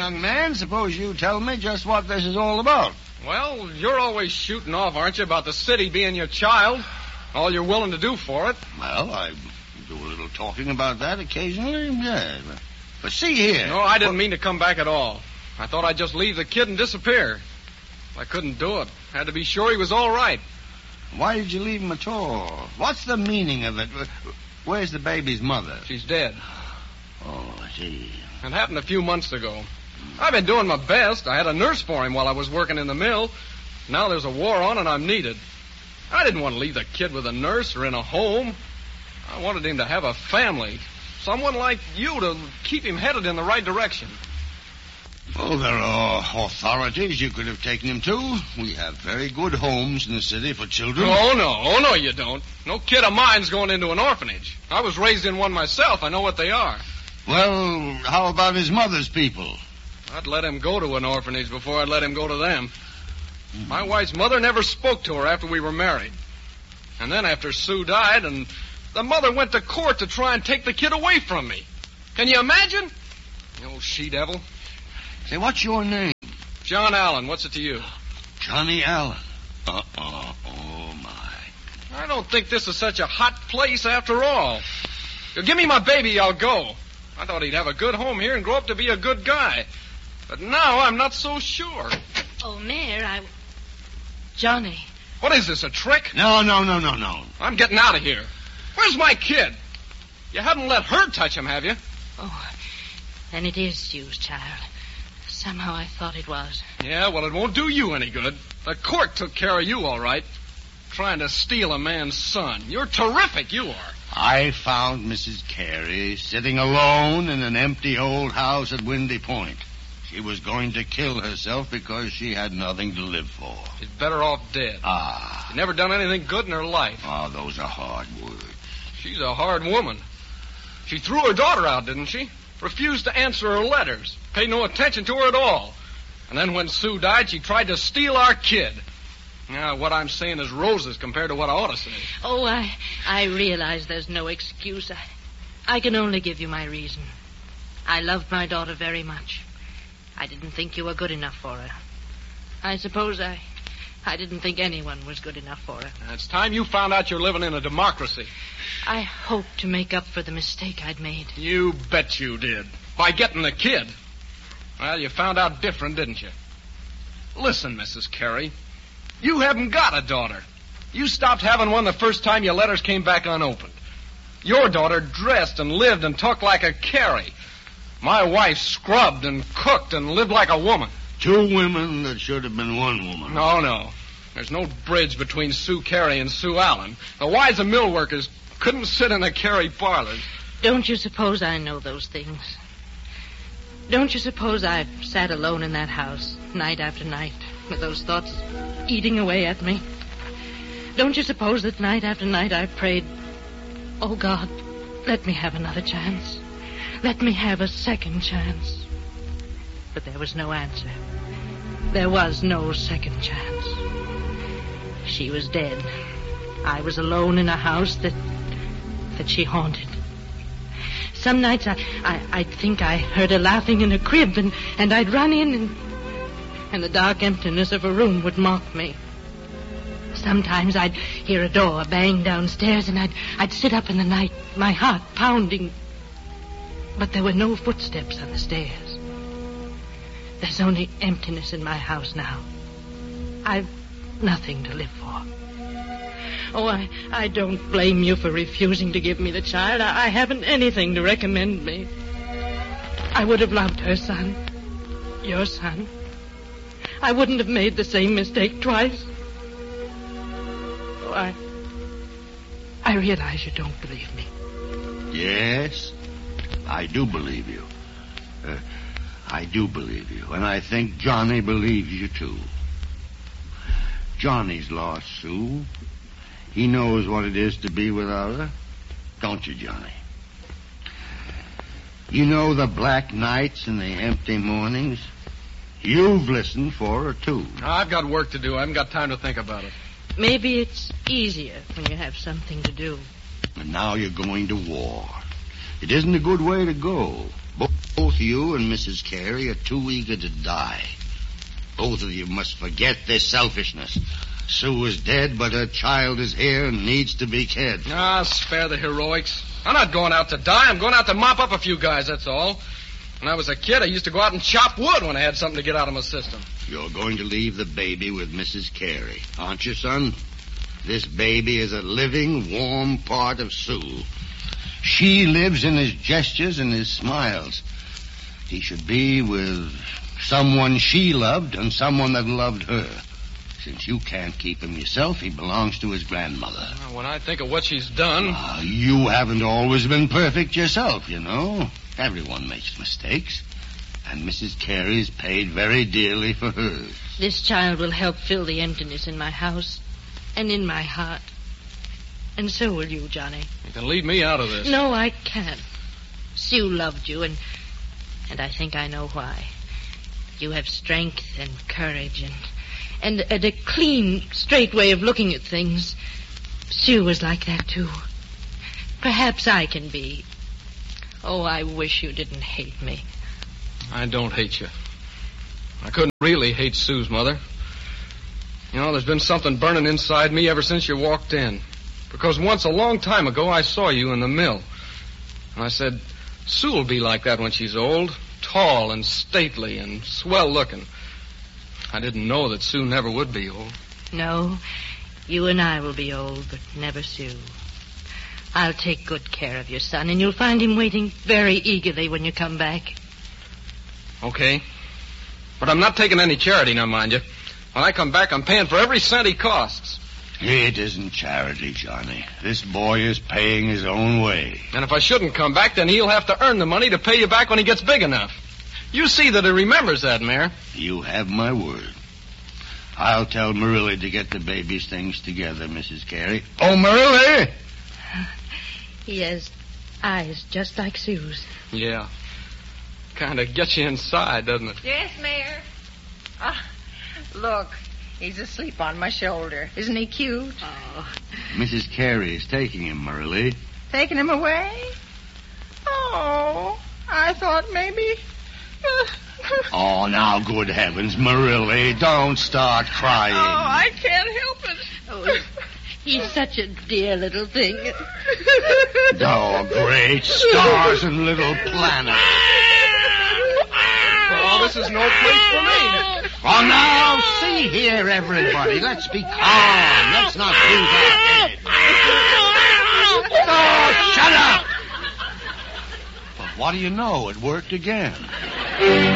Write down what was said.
young man, suppose you tell me just what this is all about. Well, you're always shooting off, aren't you, about the city being your child? All you're willing to do for it. Well, I do a little talking about that occasionally, yes. But see here. No, I didn't mean to come back at all. I thought I'd just leave the kid and disappear. I couldn't do it. Had to be sure he was all right. Why did you leave him at all? What's the meaning of it? Where's the baby's mother? She's dead. Oh, I see. It happened a few months ago. I've been doing my best. I had a nurse for him while I was working in the mill. Now there's a war on and I'm needed. I didn't want to leave the kid with a nurse or in a home. I wanted him to have a family. Someone like you to keep him headed in the right direction. Oh, there are authorities you could have taken him to. We have very good homes in the city for children. Oh, no, you don't. No kid of mine's going into an orphanage. I was raised in one myself. I know what they are. Well, how about his mother's people? I'd let him go to an orphanage before I'd let him go to them. My wife's mother never spoke to her after we were married. And then after Sue died, and the mother went to court to try and take the kid away from me. Can you imagine? The old she-devil. Say, what's your name? John Allen. What's it to you? Johnny Allen. Oh, my. I don't think this is such a hot place after all. You give me my baby, I'll go. I thought he'd have a good home here and grow up to be a good guy. But now I'm not so sure. Oh, Mayor, Johnny. What is this, a trick? No. I'm getting out of here. Where's my kid? You haven't let her touch him, have you? Oh, then it is Sue's child. Somehow I thought it was. Yeah, well, it won't do you any good. The court took care of you, all right. Trying to steal a man's son. You're terrific, you are. I found Mrs. Carey sitting alone in an empty old house at Windy Point. She was going to kill herself because she had nothing to live for. She's better off dead. She's never done anything good in her life. Oh, those are hard words. She's a hard woman. She threw her daughter out, didn't she? Refused to answer her letters. Paid no attention to her at all. And then when Sue died, she tried to steal our kid. Now, what I'm saying is roses compared to what I ought to say. Oh, I realize there's no excuse. I can only give you my reason. I loved my daughter very much. I didn't think you were good enough for her. I suppose I didn't think anyone was good enough for her. It's time you found out you're living in a democracy. I hoped to make up for the mistake I'd made. You bet you did. By getting the kid. Well, you found out different, didn't you? Listen, Mrs. Carey. You haven't got a daughter. You stopped having one the first time your letters came back unopened. Your daughter dressed and lived and talked like a Carey. My wife scrubbed and cooked and lived like a woman. 2 women that should have been 1 woman. No. There's no bridge between Sue Carey and Sue Allen. The wives of mill workers couldn't sit in the Carey parlors. Don't you suppose I know those things? Don't you suppose I've sat alone in that house night after night with those thoughts eating away at me? Don't you suppose that night after night I've prayed, oh, God, let me have another chance. Let me have a second chance. But there was no answer. There was no second chance. She was dead. I was alone in a house that she haunted. Some nights I'd think I heard her laughing in a crib, and I'd run in, and the dark emptiness of a room would mock me. Sometimes I'd hear a door bang downstairs, and I'd sit up in the night, my heart pounding. But there were no footsteps on the stairs. There's only emptiness in my house now. I've nothing to live for. Oh, I don't blame you for refusing to give me the child. I haven't anything to recommend me. I would have loved her son. Your son. I wouldn't have made the same mistake twice. Oh, I realize you don't believe me. Yes, I do believe you. I do believe you. And I think Johnny believes you, too. Johnny's lost Sue. He knows what it is to be without her. Don't you, Johnny? You know the black nights and the empty mornings? You've listened for her, too. I've got work to do. I haven't got time to think about it. Maybe it's easier when you have something to do. And now you're going to war. It isn't a good way to go. Both you and Mrs. Carey are too eager to die. Both of you must forget this selfishness. Sue is dead, but her child is here and needs to be cared for. Ah, spare the heroics. I'm not going out to die. I'm going out to mop up a few guys, that's all. When I was a kid, I used to go out and chop wood when I had something to get out of my system. You're going to leave the baby with Mrs. Carey, aren't you, son? This baby is a living, warm part of Sue. She lives in his gestures and his smiles. He should be with someone she loved and someone that loved her. Since you can't keep him yourself, he belongs to his grandmother. When I think of what she's done... You haven't always been perfect yourself, you know. Everyone makes mistakes. And Mrs. Carey's paid very dearly for hers. This child will help fill the emptiness in my house and in my heart. And so will you, Johnny. You can leave me out of this. No, I can't. Sue loved you, and I think I know why. You have strength and courage and a clean, straight way of looking at things. Sue was like that, too. Perhaps I can be. Oh, I wish you didn't hate me. I don't hate you. I couldn't really hate Sue's mother. You know, there's been something burning inside me ever since you walked in. Because once, a long time ago, I saw you in the mill. And I said, Sue'll be like that when she's old. Tall and stately and swell-looking. I didn't know that Sue never would be old. No, you and I will be old, but never Sue. I'll take good care of your son, and you'll find him waiting very eagerly when you come back. Okay. But I'm not taking any charity now, mind you. When I come back, I'm paying for every cent he costs. It isn't charity, Johnny. This boy is paying his own way. And if I shouldn't come back, then he'll have to earn the money to pay you back when he gets big enough. You see that he remembers that, Mayor. You have my word. I'll tell Marilli to get the baby's things together, Mrs. Carey. Oh, Marilli! He has eyes just like Sue's. Yeah. Kind of gets you inside, doesn't it? Yes, Mayor. Look, he's asleep on my shoulder. Isn't he cute? Oh. Mrs. Carey is taking him, Marilli. Taking him away? Oh, I thought maybe... Oh, now, good heavens, Marilli, don't start crying. Oh, I can't help it. Oh, he's such a dear little thing. Oh, great stars and little planets. Oh, this is no place for me. Oh, now, see here, everybody. Let's be calm. Let's not lose our head. Oh, shut up! But what do you know? It worked again.